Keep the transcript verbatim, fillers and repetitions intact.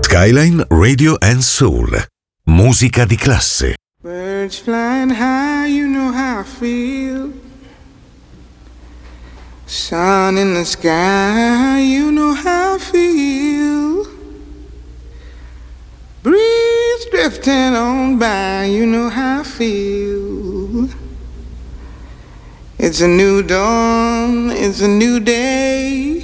Skyline Radio and Soul. Musica di classe. Birds flying high, you know how I feel. Sun in the sky, you know how I feel. Breeze drifting on by, you know how I feel. It's a new dawn, it's a new day.